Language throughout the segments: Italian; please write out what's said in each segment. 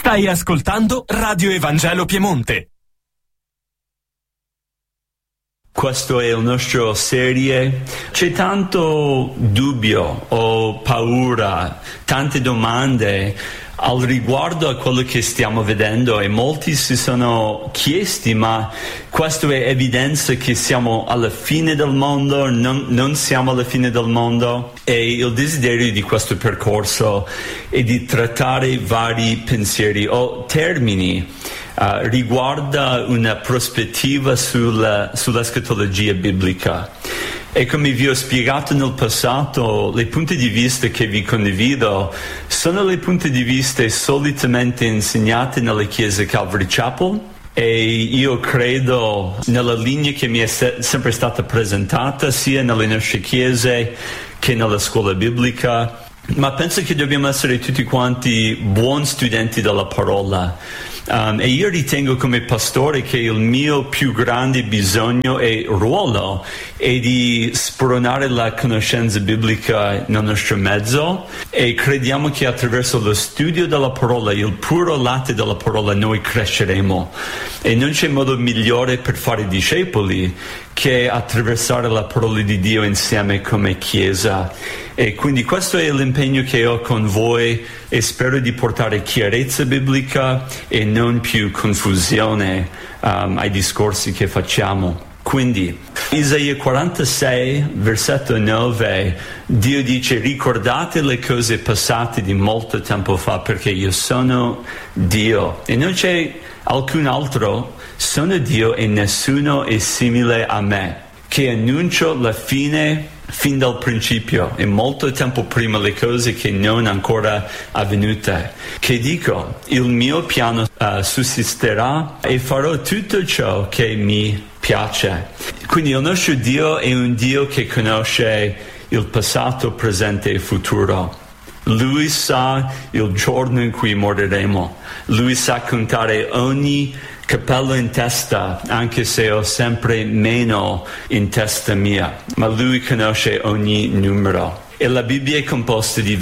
Stai ascoltando Radio Evangelo Piemonte. Questo è la nostra serie. C'è tanto dubbio o paura, tante domande al riguardo a quello che stiamo vedendo, e molti si sono chiesti: ma questo è evidenza che siamo alla fine del mondo? Non siamo alla fine del mondo? E il desiderio di questo percorso è di trattare vari pensieri o termini riguarda una prospettiva sull'escatologia biblica. E come vi ho spiegato nel passato, le punti di vista che vi condivido sono le punti di vista solitamente insegnate nella Chiesa Calvary Chapel, e io credo nella linea che mi è sempre stata presentata sia nelle nostre chiese che nella scuola biblica. Ma penso che dobbiamo essere tutti quanti buoni studenti della parola. E io ritengo come pastore che il mio più grande bisogno e ruolo è di spronare la conoscenza biblica nel nostro mezzo, e crediamo che attraverso lo studio della parola, il puro latte della parola, noi cresceremo. E non c'è modo migliore per fare discepoli che attraversare la parola di Dio insieme come Chiesa. E quindi questo è l'impegno che ho con voi, e spero di portare chiarezza biblica e non più confusione ai discorsi che facciamo. Quindi, Isaia 46, versetto 9, Dio dice: ricordate le cose passate di molto tempo fa, perché io sono Dio e non c'è alcun altro. Sono Dio e nessuno è simile a me, che annuncio la fine fin dal principio e molto tempo prima le cose che non ancora avvenute, che dico: il mio piano sussisterà e farò tutto ciò che mi piace. Quindi il nostro Dio è un Dio che conosce il passato, presente e futuro. Lui sa il giorno in cui moriremo. Lui sa contare ogni capello in testa, anche se ho sempre meno in testa mia, ma Lui conosce ogni numero. E la Bibbia è composta di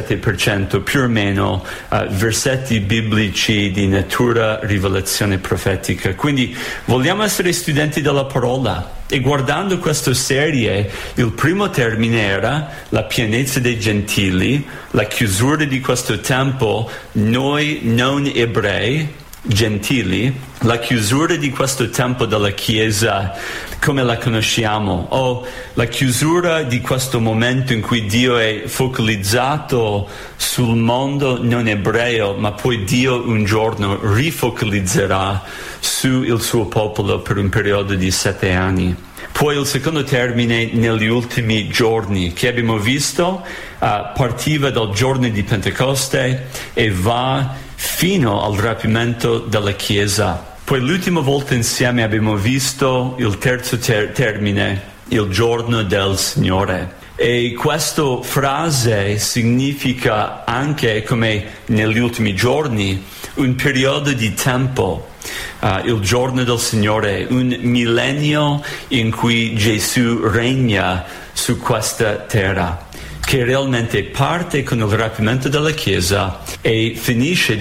27% più o meno versetti biblici di natura rivelazione profetica. Quindi vogliamo essere studenti della parola. E guardando questa serie, il primo termine era la pienezza dei gentili, la chiusura di questo tempo, noi non ebrei, gentili, la chiusura di questo tempo della Chiesa come la conosciamo, o la chiusura di questo momento in cui Dio è focalizzato sul mondo non ebreo, ma poi Dio un giorno rifocalizzerà sul suo popolo per un periodo di 7 anni. Poi il secondo termine, negli ultimi giorni, che abbiamo visto partiva dal giorno di Pentecoste e va fino al rapimento della Chiesa. Poi l'ultima volta insieme abbiamo visto il terzo termine, il giorno del Signore. E questa frase significa anche, come negli ultimi giorni, un periodo di tempo. Il giorno del Signore, un millennio in cui Gesù regna su questa terra, che realmente parte con il rapimento della Chiesa e finisce,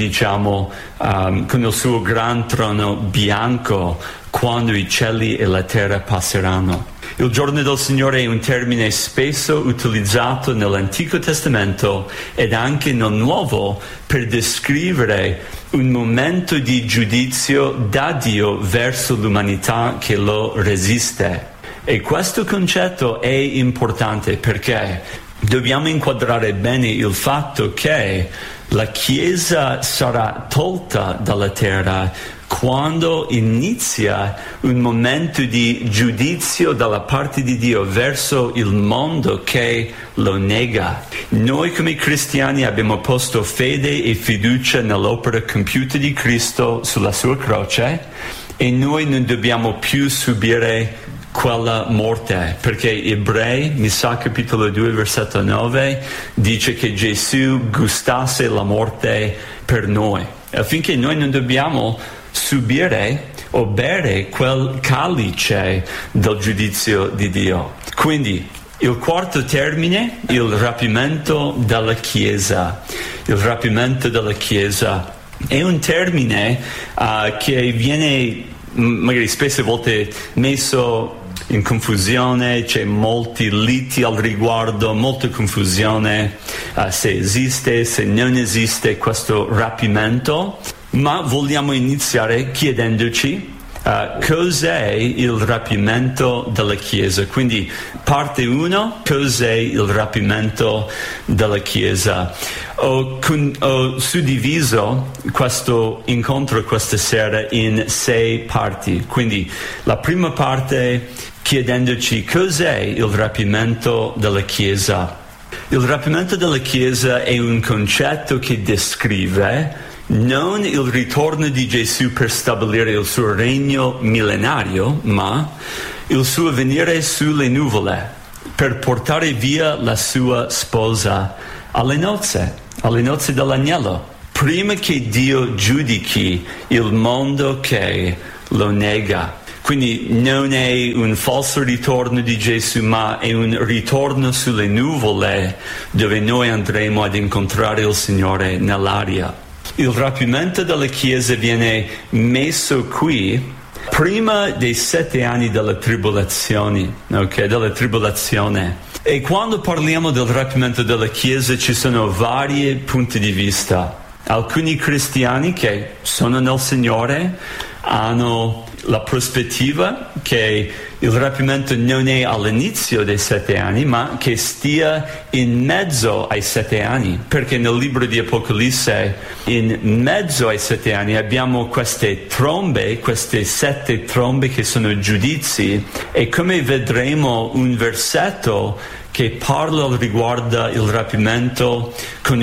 con il suo gran trono bianco quando i cieli e la terra passeranno. Il giorno del Signore è un termine spesso utilizzato nell'Antico Testamento ed anche nel Nuovo per descrivere un momento di giudizio da Dio verso l'umanità che lo resiste. E questo concetto è importante perché dobbiamo inquadrare bene il fatto che la Chiesa sarà tolta dalla terra quando inizia un momento di giudizio dalla parte di Dio verso il mondo che lo nega. Noi come cristiani abbiamo posto fede e fiducia nell'opera compiuta di Cristo sulla sua croce, e noi non dobbiamo più subire quella morte, perché Ebrei, mi sa capitolo 2 versetto 9, dice che Gesù gustasse la morte per noi, affinché noi non dobbiamo subire o bere quel calice del giudizio di Dio. Quindi il quarto termine, il rapimento della Chiesa. Il rapimento della Chiesa. È un termine che viene magari spesse volte messo in confusione, c'è molti liti al riguardo, molta confusione se esiste, se non esiste questo rapimento, ma vogliamo iniziare chiedendoci cos'è il rapimento della Chiesa. Quindi parte 1, cos'è il rapimento della Chiesa? Ho suddiviso questo incontro questa sera in 6 parti. Quindi la prima parte chiedendoci cos'è il rapimento della Chiesa. Il rapimento della Chiesa è un concetto che descrive non il ritorno di Gesù per stabilire il suo regno millenario, ma il suo venire sulle nuvole per portare via la sua sposa alle nozze dell'agnello, prima che Dio giudichi il mondo che lo nega. Quindi non è un falso ritorno di Gesù, ma è un ritorno sulle nuvole dove noi andremo ad incontrare il Signore nell'aria. Il rapimento della Chiesa viene messo qui prima dei 7 anni della tribolazione, della tribolazione. E quando parliamo del rapimento della Chiesa ci sono vari punti di vista. Alcuni cristiani che sono nel Signore hanno la prospettiva che il rapimento non è all'inizio dei 7 anni, ma che stia in mezzo ai 7 anni, perché nel libro di Apocalisse, in mezzo ai 7 anni, abbiamo queste trombe, queste 7 trombe che sono giudizi, e come vedremo un versetto che parla riguardo il rapimento con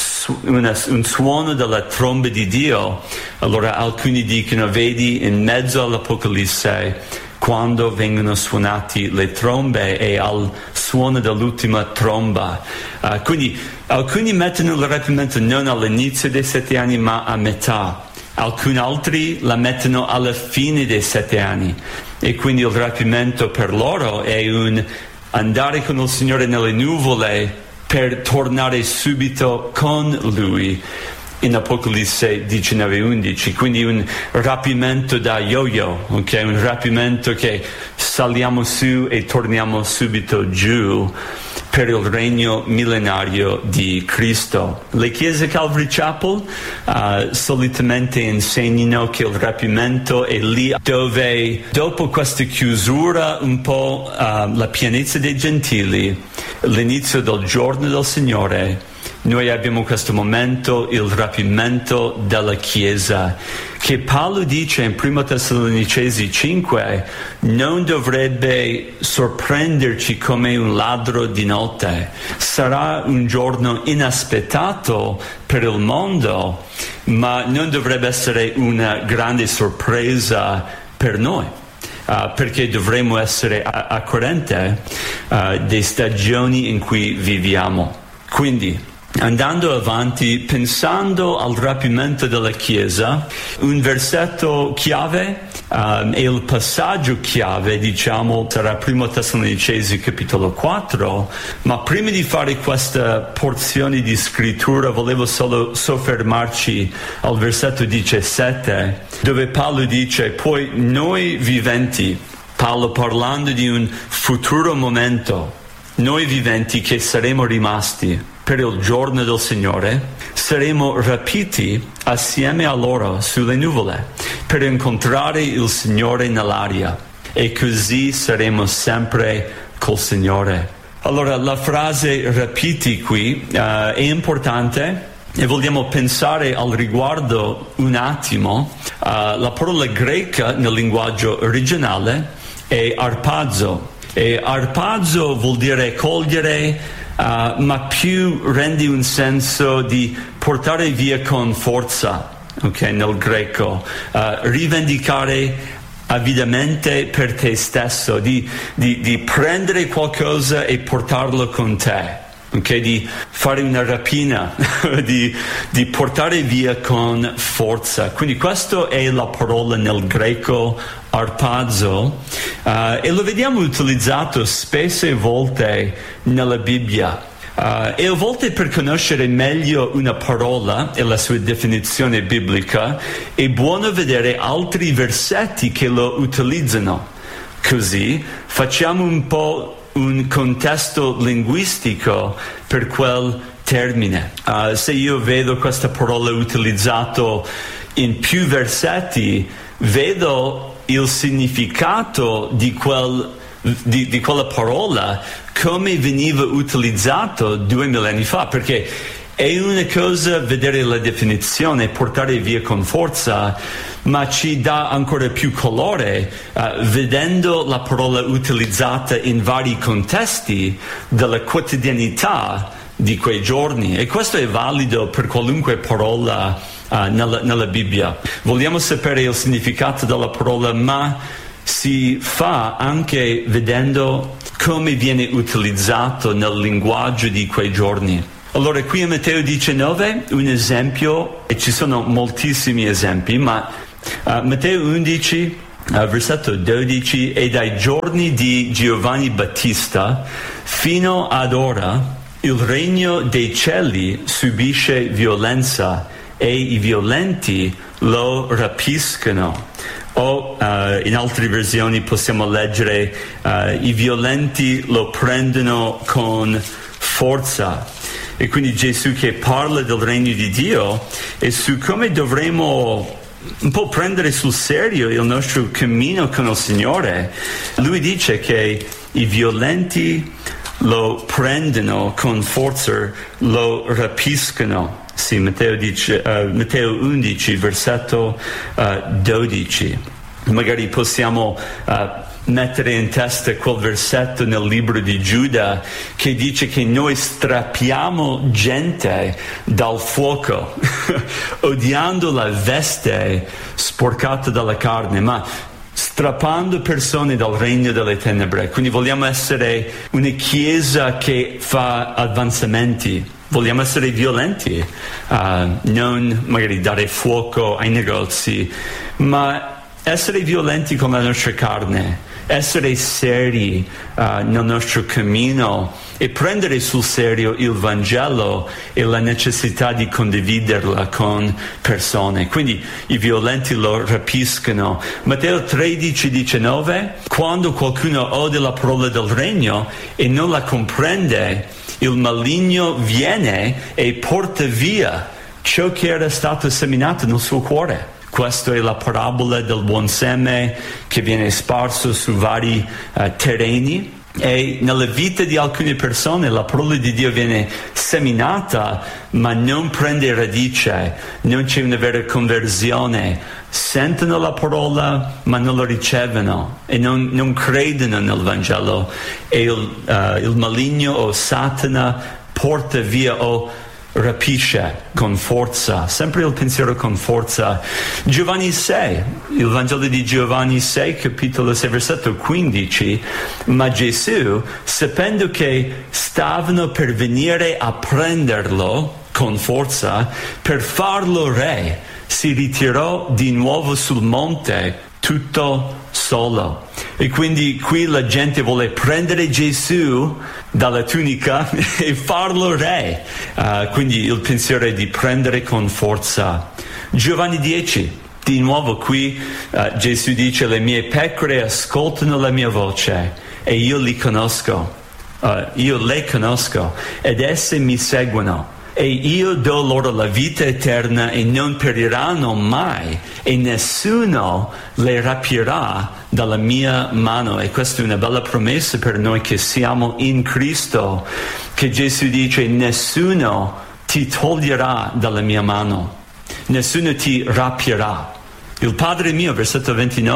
un suono della tromba di Dio. Allora alcuni dicono, vedi in mezzo all'Apocalisse quando vengono suonati le trombe e al suono dell'ultima tromba. Quindi alcuni mettono il rapimento non all'inizio dei 7 anni ma a metà. Alcuni altri la mettono alla fine dei 7 anni. E quindi il rapimento per loro è un andare con il Signore nelle nuvole per tornare subito con Lui in Apocalisse 19:11. Quindi un rapimento da yo-yo, un rapimento che saliamo su e torniamo subito giù per il regno millenario di Cristo. Le chiese Calvary Chapel solitamente insegnano che il rapimento è lì dove, dopo questa chiusura un po' la pienezza dei gentili, l'inizio del giorno del Signore, noi abbiamo questo momento, il rapimento della Chiesa, che Paolo dice in 1 Tessalonicesi 5 non dovrebbe sorprenderci come un ladro di notte. Sarà un giorno inaspettato per il mondo, ma non dovrebbe essere una grande sorpresa per noi. Perché dovremmo essere a corrente delle stagioni in cui viviamo. Quindi, andando avanti, pensando al rapimento della Chiesa, un versetto chiave e il passaggio chiave, sarà 1 Tessalonicesi capitolo 4, ma prima di fare questa porzione di scrittura volevo solo soffermarci al versetto 17, dove Paolo dice, poi noi viventi, Paolo parlando di un futuro momento, noi viventi che saremo rimasti per il giorno del Signore, saremo rapiti assieme a loro sulle nuvole per incontrare il Signore nell'aria, e così saremo sempre col Signore. Allora la frase rapiti qui è importante e vogliamo pensare al riguardo un attimo. La parola greca nel linguaggio originale è arpazo, e arpazo vuol dire cogliere, ma più rende un senso di portare via con forza, nel greco, rivendicare avidamente per te stesso, di prendere qualcosa e portarlo con te, di fare una rapina, di portare via con forza. Quindi questa è la parola nel greco arpazo, e lo vediamo utilizzato spesse volte nella Bibbia. E a volte per conoscere meglio una parola e la sua definizione biblica è buono vedere altri versetti che lo utilizzano. Così facciamo un po' un contesto linguistico per quel termine. Se io vedo questa parola utilizzata in più versetti, vedo il significato di quella parola come veniva utilizzato 2000 anni fa, perché è una cosa vedere la definizione e portare via con forza, ma ci dà ancora più colore vedendo la parola utilizzata in vari contesti della quotidianità di quei giorni, e questo è valido per qualunque parola nella Bibbia. Vogliamo sapere il significato della parola, ma si fa anche vedendo come viene utilizzato nel linguaggio di quei giorni. Allora, qui in Matteo 19 un esempio, e ci sono moltissimi esempi, ma Matteo 11 versetto 12: e dai giorni di Giovanni Battista fino ad ora il regno dei cieli subisce violenza e i violenti lo rapiscono. O in altre versioni possiamo leggere i violenti lo prendono con forza. E quindi Gesù che parla del regno di Dio e su come dovremo un po' prendere sul serio il nostro cammino con il Signore. Lui dice che i violenti lo prendono con forza, lo rapiscono. Sì, Matteo 11, versetto 12. Magari possiamo mettere in testa quel versetto nel libro di Giuda che dice che noi strappiamo gente dal fuoco, odiando la veste sporcata dalla carne, ma strappando persone dal regno delle tenebre. Quindi vogliamo essere una chiesa che fa avanzamenti. Vogliamo essere violenti, non magari dare fuoco ai negozi, ma essere violenti con la nostra carne, essere seri nel nostro cammino e prendere sul serio il Vangelo e la necessità di condividerla con persone. Quindi i violenti lo rapiscono. Matteo 13:19: quando qualcuno odia la parola del regno e non la comprende, il maligno viene e porta via ciò che era stato seminato nel suo cuore. Questa è la parabola del buon seme che viene sparso su vari terreni, e nella vita di alcune persone la parola di Dio viene seminata ma non prende radice, non c'è una vera conversione, sentono la parola ma non la ricevono e non credono nel Vangelo, e il maligno o Satana porta via o rapisce con forza, sempre il pensiero con forza. Giovanni 6, il Vangelo di Giovanni 6, capitolo 6, versetto 15: ma Gesù, sapendo che stavano per venire a prenderlo con forza per farlo re, si ritirò di nuovo sul monte tutto solo. E quindi qui la gente vuole prendere Gesù dalla tunica e farlo re. Quindi il pensiero è di prendere con forza. Giovanni 10, di nuovo qui Gesù dice: le mie pecore ascoltano la mia voce e io li conosco, io le conosco ed esse mi seguono. E io do loro la vita eterna e non periranno mai, e nessuno le rapirà dalla mia mano. E questa è una bella promessa per noi che siamo in Cristo, che Gesù dice: nessuno ti toglierà dalla mia mano, nessuno ti rapirà. Il Padre mio, versetto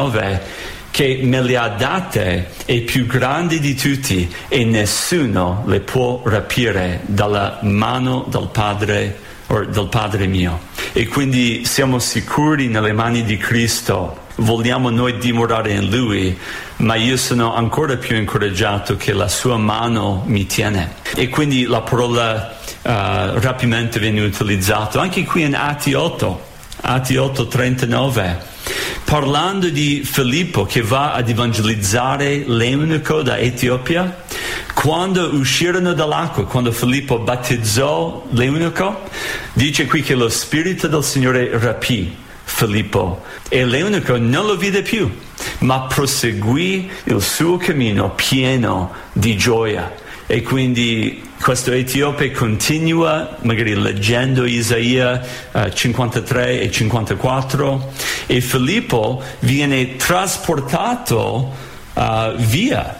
29, che me le ha date è più grande di tutti e nessuno le può rapire dalla mano del Padre o del Padre mio. E quindi siamo sicuri nelle mani di Cristo, vogliamo noi dimorare in Lui, ma io sono ancora più incoraggiato che la sua mano mi tiene. E quindi la parola rapimento viene utilizzata anche qui in Atti 8:39. Parlando di Filippo che va ad evangelizzare l'eunuco da Etiopia, quando uscirono dall'acqua, quando Filippo battezzò l'eunuco, dice qui che lo Spirito del Signore rapì Filippo e l'eunuco non lo vide più, ma proseguì il suo cammino pieno di gioia. E quindi questo etiope continua magari leggendo Isaia 53 e 54 e Filippo viene trasportato via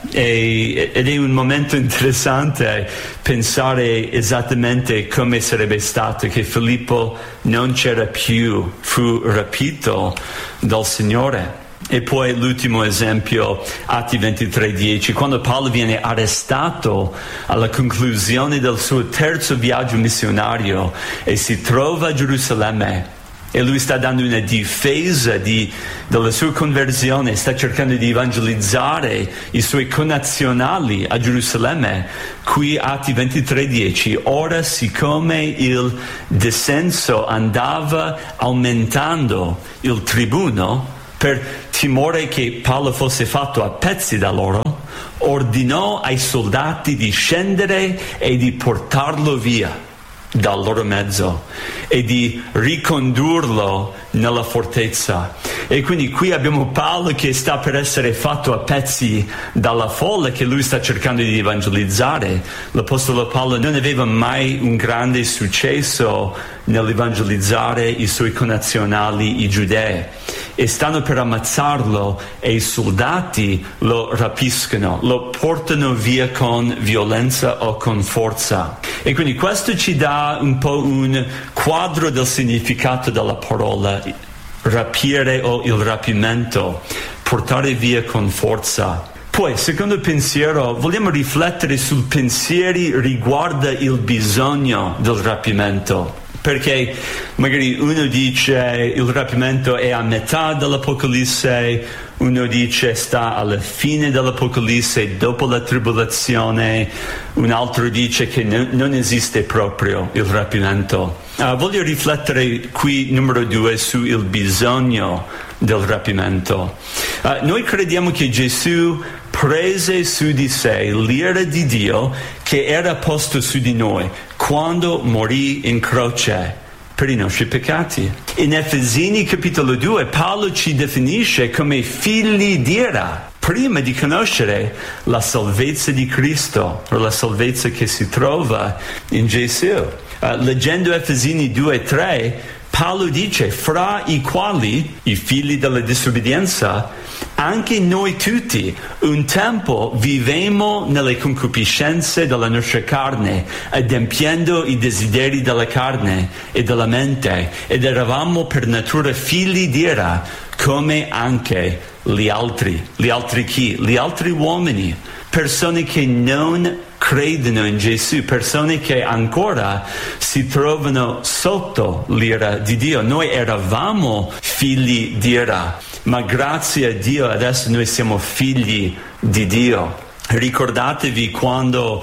ed è un momento interessante pensare esattamente come sarebbe stato che Filippo non c'era più, fu rapito dal Signore. E poi l'ultimo esempio, Atti 23:10, quando Paolo viene arrestato alla conclusione del suo terzo viaggio missionario e si trova a Gerusalemme e lui sta dando una difesa della sua conversione, sta cercando di evangelizzare i suoi connazionali a Gerusalemme. Qui Atti 23:10, ora siccome il dissenso andava aumentando, il tribuno, per timore che Paolo fosse fatto a pezzi da loro, ordinò ai soldati di scendere e di portarlo via dal loro mezzo e di ricondurlo nella fortezza. E quindi qui abbiamo Paolo che sta per essere fatto a pezzi dalla folla che lui sta cercando di evangelizzare. L'Apostolo Paolo non aveva mai un grande successo nell'evangelizzare i suoi connazionali, i giudei, e stanno per ammazzarlo e i soldati lo rapiscono, lo portano via con violenza o con forza. E quindi questo ci dà un po' un quadro del significato della parola rapire o il rapimento, portare via con forza. Poi, secondo pensiero, vogliamo riflettere sul pensieri riguardo il bisogno del rapimento. Perché magari uno dice il rapimento è a metà dell'Apocalisse, uno dice sta alla fine dell'Apocalisse, dopo la tribolazione, un altro dice che non esiste proprio il rapimento. Voglio riflettere qui, numero 2, sul bisogno del rapimento. Noi crediamo che Gesù prese su di sé l'ira di Dio che era posto su di noi quando morì in croce per i nostri peccati. In Efesini capitolo 2 Paolo ci definisce come figli d'ira prima di conoscere la salvezza di Cristo o la salvezza che si trova in Gesù. Leggendo Efesini 2:3 Paolo dice, fra i quali, i figli della disobbedienza, anche noi tutti un tempo vivemmo nelle concupiscenze della nostra carne, adempiendo i desideri della carne e della mente, ed eravamo per natura figli d'ira, come anche gli altri. Gli altri chi? Gli altri uomini, persone che non credono in Gesù, persone che ancora si trovano sotto l'ira di Dio. Noi eravamo figli d'ira, ma grazie a Dio adesso noi siamo figli di Dio. Ricordatevi quando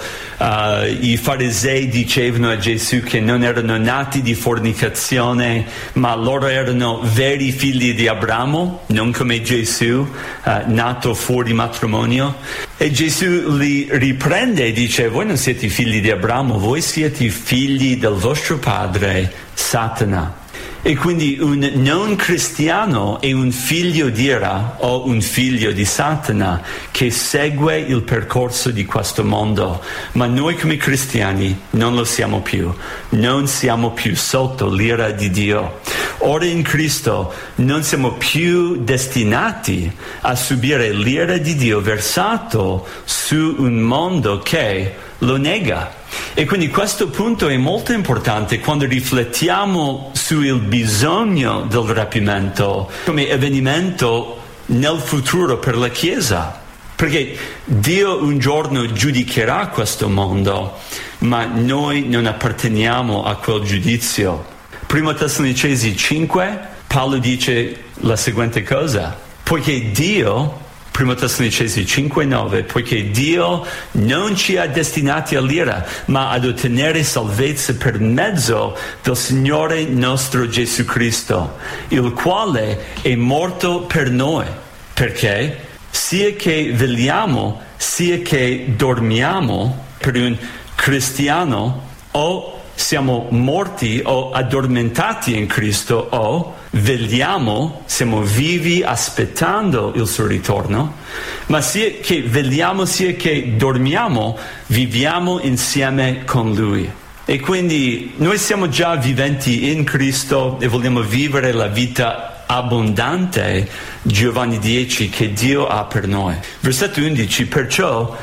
i farisei dicevano a Gesù che non erano nati di fornicazione, ma loro erano veri figli di Abramo, non come Gesù, nato fuori matrimonio. E Gesù li riprende e dice, voi non siete figli di Abramo, voi siete figli del vostro padre Satana. E quindi un non cristiano è un figlio d'ira o un figlio di Satana che segue il percorso di questo mondo. Ma noi come cristiani non lo siamo più. Non siamo più sotto l'ira di Dio. Ora in Cristo non siamo più destinati a subire l'ira di Dio versato su un mondo che lo nega. E quindi questo punto è molto importante quando riflettiamo sul bisogno del rapimento come avvenimento nel futuro per la Chiesa. Perché Dio un giorno giudicherà questo mondo, ma noi non apparteniamo a quel giudizio. 1 Tessalonicesi 5, Paolo dice la seguente cosa: poiché Dio, 1 Tessalonicesi 5:9, poiché Dio non ci ha destinati all'ira, ma ad ottenere salvezza per mezzo del Signore nostro Gesù Cristo, il quale è morto per noi, perché sia che vegliamo sia che dormiamo, per un cristiano, o siamo morti o addormentati in Cristo, o vegliamo, siamo vivi aspettando il suo ritorno, ma sia che vegliamo sia che dormiamo, viviamo insieme con Lui. E quindi noi siamo già viventi in Cristo e vogliamo vivere la vita abbondante, Giovanni 10, che Dio ha per noi. Versetto 11, perciò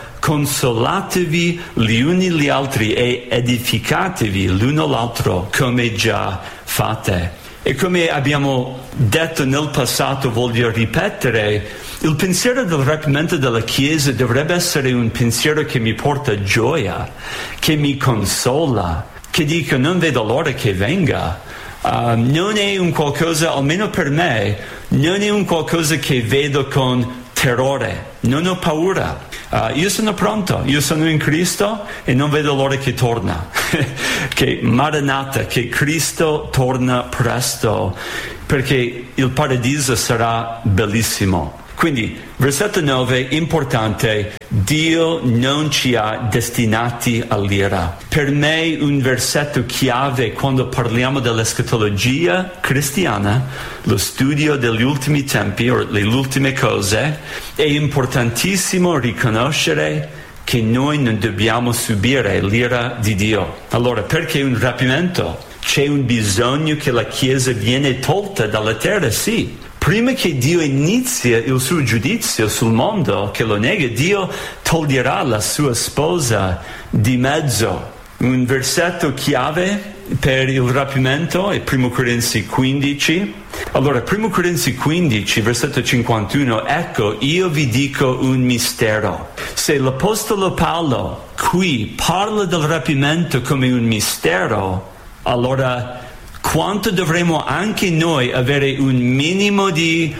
consolatevi gli uni gli altri e edificatevi l'uno l'altro come già fate. E come abbiamo detto nel passato, voglio ripetere, il pensiero del rapimento della Chiesa dovrebbe essere un pensiero che mi porta gioia, che mi consola, che dico non vedo l'ora che venga. Non è un qualcosa, almeno per me, non è un qualcosa che vedo con terrore, non ho paura. Io sono pronto, io sono in Cristo e non vedo l'ora che torna, che Maranatha, che Cristo torna presto, perché il paradiso sarà bellissimo. Quindi, versetto 9, importante, Dio non ci ha destinati all'ira. Per me un versetto chiave quando parliamo dell'escatologia cristiana, lo studio degli ultimi tempi o le ultime cose, è importantissimo riconoscere che noi non dobbiamo subire l'ira di Dio. Allora, perché un rapimento? C'è un bisogno che la Chiesa viene tolta dalla terra, sì. Prima che Dio inizia il suo giudizio sul mondo che lo nega, Dio toglierà la sua sposa di mezzo. Un versetto chiave per il rapimento è 1 Corinzi 15. Allora, 1 Corinzi 15, versetto 51, ecco, io vi dico un mistero. Se l'Apostolo Paolo qui parla del rapimento come un mistero, allora quanto dovremo anche noi avere un minimo di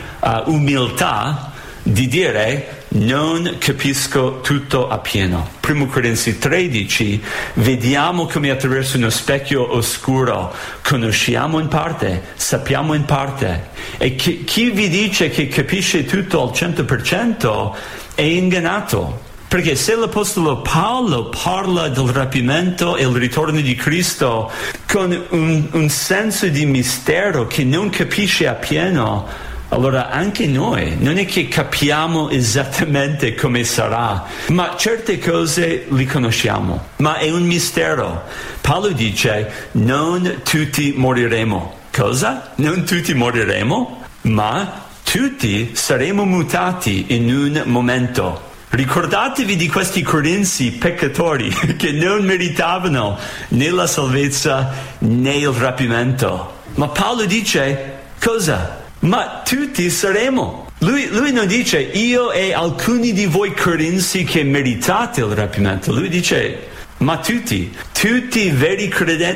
umiltà di dire non capisco tutto appieno. 1 Corinzi 13, vediamo come attraverso uno specchio oscuro conosciamo in parte, sappiamo in parte. E chi vi dice che capisce tutto al 100% è ingannato. Perché se l'Apostolo Paolo parla del rapimento e il ritorno di Cristo con un senso di mistero che non capisce appieno, allora anche noi non è che capiamo esattamente come sarà, ma certe cose le conosciamo, ma è un mistero. Paolo dice, non tutti moriremo. Cosa? Non tutti moriremo, ma tutti saremo mutati in un momento. Ricordatevi di questi corinzi peccatori che non meritavano né la salvezza né il rapimento. Ma Paolo dice, cosa? Ma tutti saremo. Lui non dice, io e alcuni di voi corinzi che meritate il rapimento. Lui dice, ma tutti veri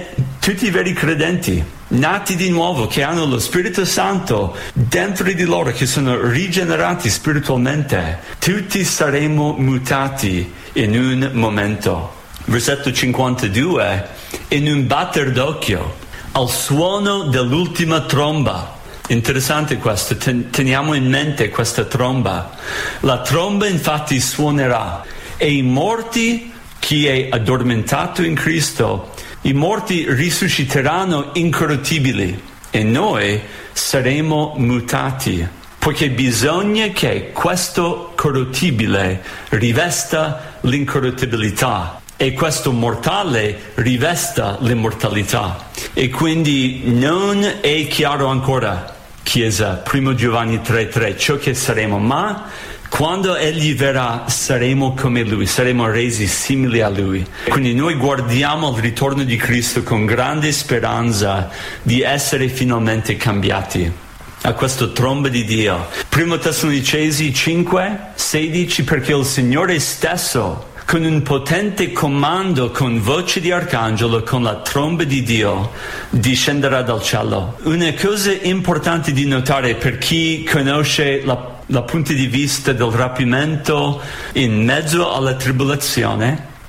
credenti, nati di nuovo, che hanno lo Spirito Santo dentro di loro, che sono rigenerati spiritualmente, tutti saremo mutati in un momento. Versetto 52, in un batter d'occhio, al suono dell'ultima tromba. Interessante questo, teniamo in mente questa tromba. La tromba infatti suonerà e i morti, chi è addormentato in Cristo, i morti risusciteranno incorruttibili e noi saremo mutati, poiché bisogna che questo corruttibile rivesta l'incorruttibilità e questo mortale rivesta l'immortalità. E quindi non è chiaro ancora, Chiesa, 1 Giovanni 3,3, ciò che saremo, ma quando Egli verrà saremo come Lui, saremo resi simili a Lui. Quindi noi guardiamo il ritorno di Cristo con grande speranza di essere finalmente cambiati a questo tromba di Dio. 1 Tessalonicesi 5,16, perché il Signore stesso, con un potente comando, con voce di arcangelo, con la tromba di Dio, discenderà dal cielo. Una cosa importante di notare per chi conosce la punto di vista del rapimento in mezzo alla tribolazione,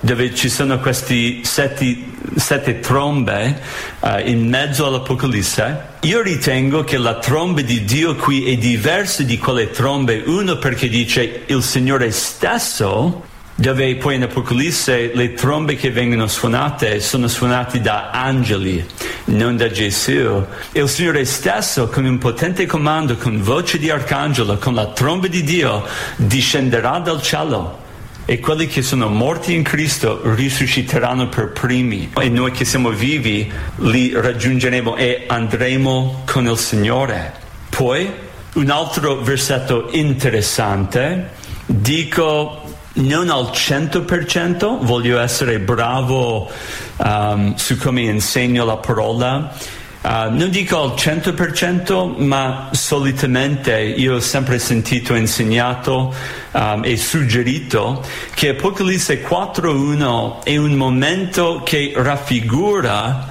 dove ci sono questi sette trombe in mezzo all'Apocalisse. Io ritengo che la tromba di Dio qui è diversa di quelle trombe, uno perché dice il Signore stesso, dove poi in Apocalisse le trombe che vengono suonate sono suonate da angeli, non da Gesù. E il Signore stesso, con un potente comando, con voce di arcangelo, con la tromba di Dio, discenderà dal cielo. E quelli che sono morti in Cristo risusciteranno per primi. E noi che siamo vivi li raggiungeremo e andremo con il Signore. Poi, un altro versetto interessante, dico... Non al 100%, voglio essere bravo su come insegno la parola. Non dico al 100%, ma solitamente io ho sempre sentito insegnato e suggerito che Apocalisse 4.1 è un momento che raffigura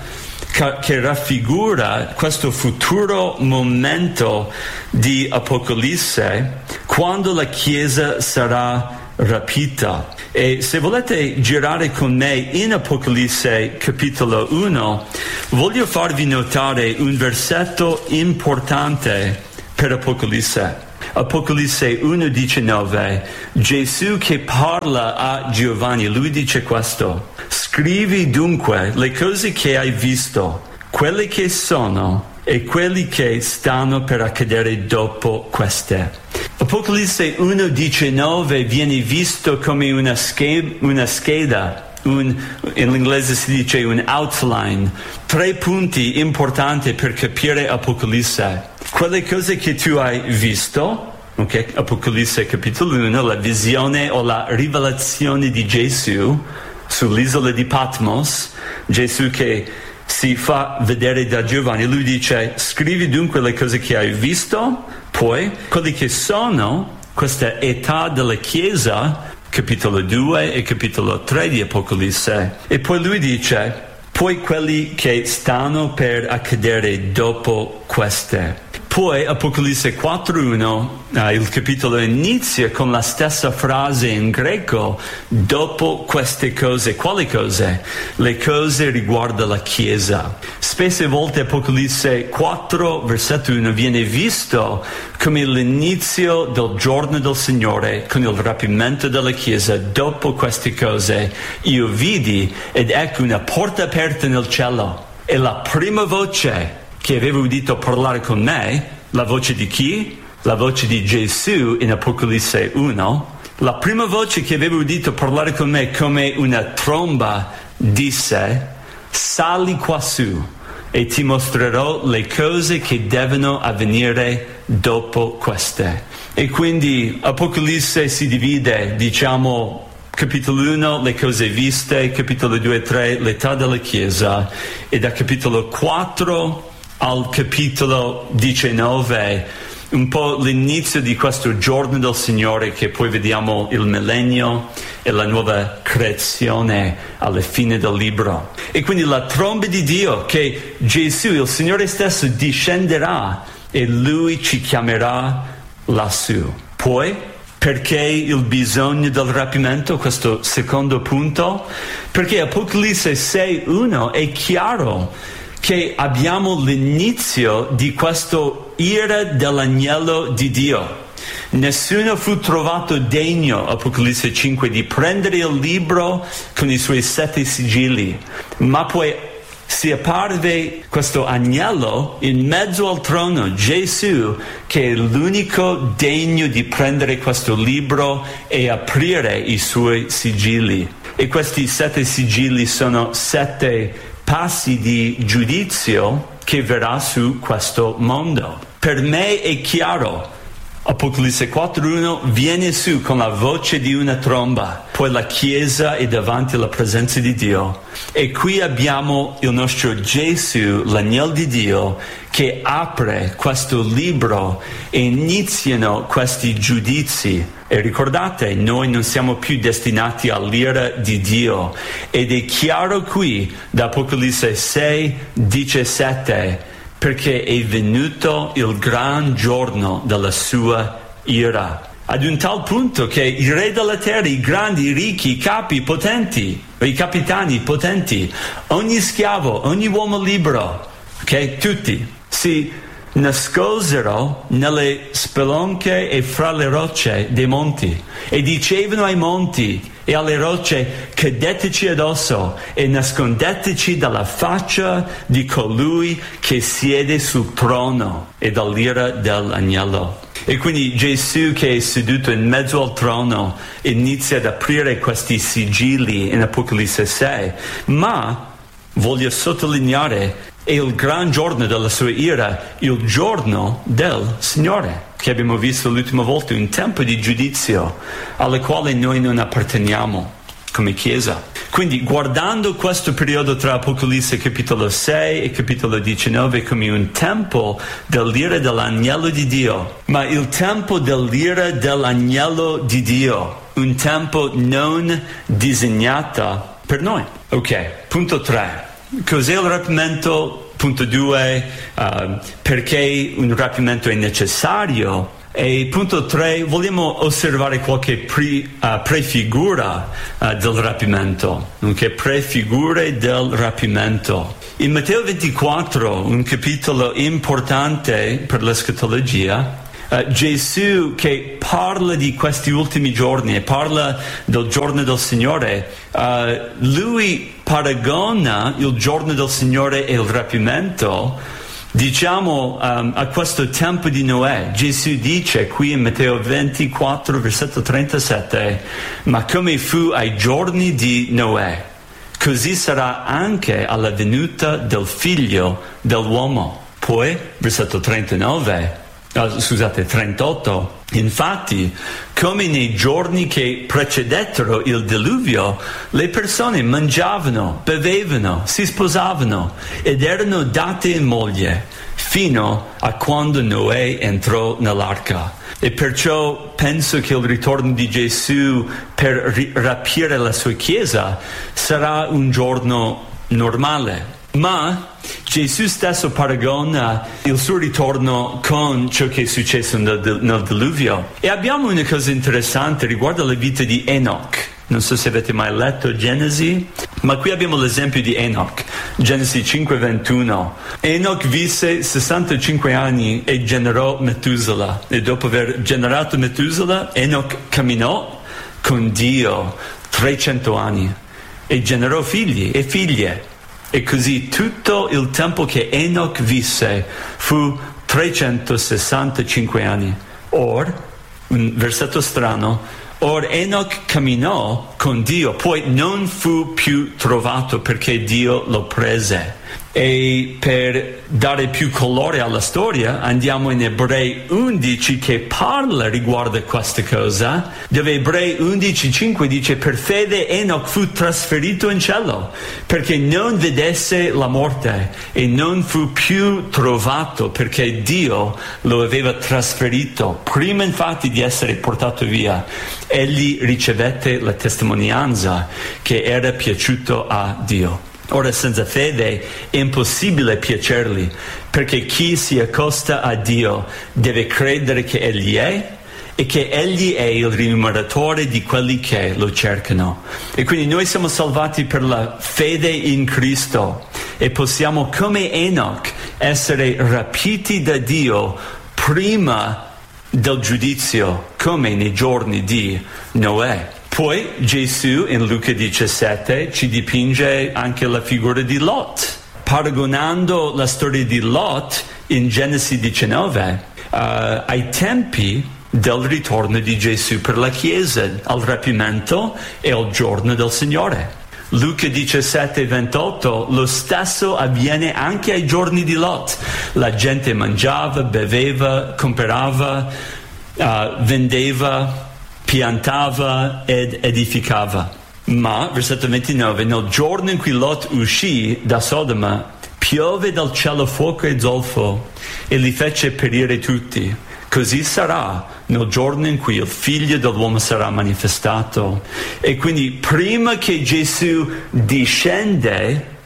questo futuro momento di Apocalisse, quando la Chiesa sarà rapita. E se volete girare con me in Apocalisse capitolo 1, voglio farvi notare un versetto importante per Apocalisse. Apocalisse 1:19, Gesù che parla a Giovanni, lui dice questo: scrivi dunque le cose che hai visto, quelle che sono e quelli che stanno per accadere dopo queste. Apocalisse 1:19 viene visto come una scheda, in inglese si dice un outline, 3 punti importanti per capire Apocalisse. Quelle cose che tu hai visto, ok? Apocalisse capitolo 1, la visione o la rivelazione di Gesù sull'isola di Patmos, Gesù che si fa vedere da Giovanni, lui dice: scrivi dunque le cose che hai visto, poi quelli che sono questa età della Chiesa, capitolo 2 e capitolo 3 di Apocalisse, e poi lui dice: poi quelli che stanno per accadere dopo queste. Poi Apocalisse 4.1, il capitolo inizia con la stessa frase in greco: dopo queste cose. Quali cose? Le cose riguardo la Chiesa. Spesse volte Apocalisse 4, versetto 1, viene visto come l'inizio del giorno del Signore, con il rapimento della Chiesa. Dopo queste cose io vidi, ed ecco, una porta aperta nel cielo, e la prima voce che avevo udito parlare con me, la voce di chi? La voce di Gesù in Apocalisse 1. La prima voce che avevo udito parlare con me come una tromba disse: sali quassù e ti mostrerò le cose che devono avvenire dopo queste. E quindi Apocalisse si divide, diciamo, capitolo 1 le cose viste, capitolo 2 e 3 l'età della Chiesa, e da capitolo 4 al capitolo 19 un po' l'inizio di questo giorno del Signore, che poi vediamo il millennio e la nuova creazione alla fine del libro. E quindi la tromba di Dio, che Gesù, il Signore stesso, discenderà e Lui ci chiamerà lassù. Poi, perché il bisogno del rapimento, questo secondo punto? Perché Apocalisse 6.1 è chiaro che abbiamo l'inizio di questo ira dell'agnello di Dio. Nessuno fu trovato degno, Apocalisse 5, di prendere il libro con i suoi 7 sigilli, ma poi si apparve questo agnello in mezzo al trono, Gesù, che è l'unico degno di prendere questo libro e aprire i suoi sigilli. E questi 7 sigilli sono 7 passi di giudizio che verrà su questo mondo. Per me è chiaro. Apocalisse 4.1 viene su con la voce di una tromba, poi la Chiesa è davanti alla presenza di Dio, e qui abbiamo il nostro Gesù, l'agnello di Dio, che apre questo libro e iniziano questi giudizi. E ricordate, noi non siamo più destinati all'ira di Dio, ed è chiaro qui da Apocalisse 6:17, perché è venuto il gran giorno della sua ira. ad un tal punto che i re della terra, i grandi, i ricchi, i capi, i potenti, i capitani potenti, ogni schiavo, ogni uomo libero, ok, tutti si nascosero nelle spelonche e fra le rocce dei monti e dicevano ai monti e alle rocce: cadeteci addosso e nascondeteci dalla faccia di colui che siede sul trono e dall'ira dell'agnello. E quindi Gesù, che è seduto in mezzo al trono, inizia ad aprire questi sigilli in Apocalisse 6, ma voglio sottolineare è il gran giorno della sua ira, il giorno del Signore, che abbiamo visto l'ultima volta, un tempo di giudizio alla quale noi non apparteniamo come Chiesa. Quindi, guardando questo periodo tra Apocalisse capitolo 6 e capitolo 19 come un tempo dell'ira dell'agnello di Dio, ma il tempo dell'ira dell'agnello di Dio, un tempo non disegnato per noi. Ok, punto 3. Cos'è il rapimento? Punto 2, perché un rapimento è necessario? E punto 3, vogliamo osservare qualche prefigura del rapimento, okay? Prefigure del rapimento. In Matteo 24, un capitolo importante per l'escatologia, Gesù, che parla di questi ultimi giorni e parla del giorno del Signore, lui paragona il giorno del Signore e il rapimento, diciamo, a questo tempo di Noè. Gesù dice qui in Matteo 24, versetto 37, ma come fu ai giorni di Noè, così sarà anche alla venuta del figlio dell'uomo. Poi, versetto 38, infatti, come nei giorni che precedettero il diluvio, le persone mangiavano, bevevano, si sposavano ed erano date in moglie, fino a quando Noè entrò nell'arca. E perciò penso che il ritorno di Gesù per rapire la sua Chiesa sarà un giorno normale. Ma Gesù stesso paragona il suo ritorno con ciò che è successo nel diluvio. E abbiamo una cosa interessante riguardo alla vita di Enoch. Non so se avete mai letto Genesi, ma qui abbiamo l'esempio di Enoch. Genesi 5:21. Enoch visse 65 anni e generò Metusela. E dopo aver generato Metusela, Enoch camminò con Dio 300 anni e generò figli e figlie. E così tutto il tempo che Enoch visse fu 365 anni. Or, un versetto strano, or Enoch camminò con Dio, poi non fu più trovato perché Dio lo prese. E per dare più colore alla storia andiamo in Ebrei 11 che parla riguardo a questa cosa, dove Ebrei 11:5 dice: per fede Enoch fu trasferito in cielo perché non vedesse la morte e non fu più trovato perché Dio lo aveva trasferito. Prima infatti di essere portato via, egli ricevette la testimonianza che era piaciuto a Dio. Ora, senza fede è impossibile piacergli, perché chi si accosta a Dio deve credere che Egli è e che Egli è il rimuneratore di quelli che lo cercano. E quindi noi siamo salvati per la fede in Cristo e possiamo, come Enoch, essere rapiti da Dio prima del giudizio, come nei giorni di Noè. Poi Gesù in Luca 17 ci dipinge anche la figura di Lot, paragonando la storia di Lot in Genesi 19 ai tempi del ritorno di Gesù per la Chiesa, al rapimento e al giorno del Signore. Luca 17:28, lo stesso avviene anche ai giorni di Lot. La gente mangiava, beveva, comprava, vendeva, piantava ed edificava. Ma, versetto 29, nel giorno in cui Lot uscì da Sodoma, piove dal cielo fuoco e zolfo e li fece perire tutti. Così sarà nel giorno in cui il figlio dell'uomo sarà manifestato. E quindi prima che Gesù discende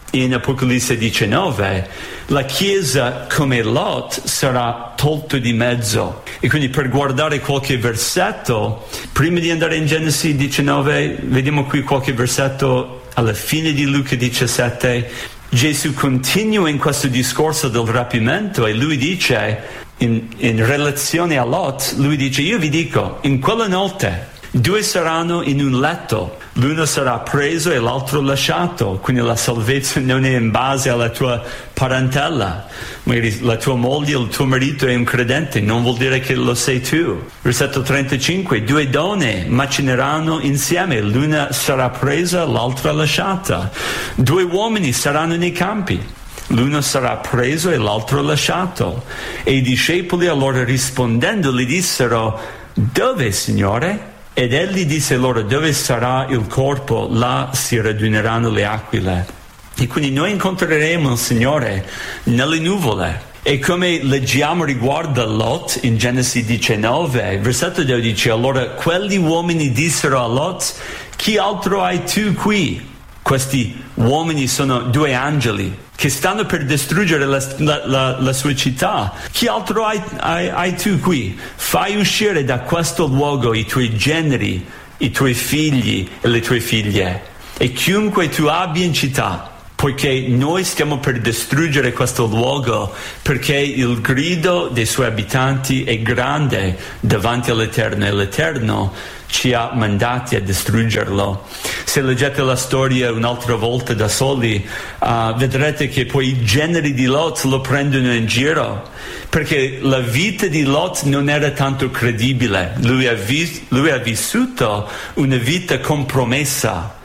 in Apocalisse 19, la Chiesa come Lot sarà tolto di mezzo. E quindi per guardare qualche versetto, prima di andare in Genesi 19, vediamo qui qualche versetto alla fine di Luca 17. Gesù continua in questo discorso del rapimento e lui dice, in relazione a Lot, lui dice: io vi dico, in quella notte 2 saranno in un letto, l'uno sarà preso e l'altro lasciato. Quindi la salvezza non è in base alla tua parentela. Magari la tua moglie, il tuo marito è un credente, non vuol dire che lo sei tu. Versetto 35: 2 donne macineranno insieme, l'una sarà presa, l'altra lasciata. 2 uomini saranno nei campi, l'uno sarà preso e l'altro lasciato. E i discepoli allora rispondendo gli dissero: dove, Signore? Ed egli disse loro: dove sarà il corpo, là si raduneranno le aquile. E quindi noi incontreremo il Signore nelle nuvole. E come leggiamo riguardo a Lot in Genesi 19, versetto 12, allora quegli uomini dissero a Lot: chi altro hai tu qui? Questi uomini sono 2 angeli che stanno per distruggere la sua città. Chi altro hai tu qui? Fai uscire da questo luogo i tuoi generi, i tuoi figli e le tue figlie, e chiunque tu abbia in città, poiché noi stiamo per distruggere questo luogo, perché il grido dei suoi abitanti è grande davanti all'Eterno, e l'Eterno ci ha mandati a distruggerlo. Se leggete la storia un'altra volta da soli, vedrete che poi i generi di Lot lo prendono in giro, perché la vita di Lot non era tanto credibile. Lui ha vissuto una vita compromessa.